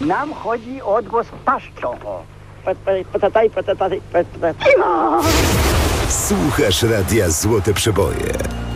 Nam chodzi o odgłos paszczą. Słuchasz radia Złote Przeboje.